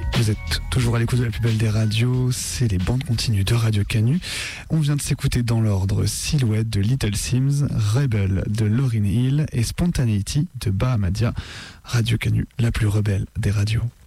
vous êtes toujours à l'écoute de la plus belle des radios, c'est les bandes continues de Radio Canu. On vient de s'écouter dans l'ordre Silhouette de Little Sims, Rebel de Lauryn Hill et Spontaneity de Bahamadia. Radio Canu, la plus rebelle des radios.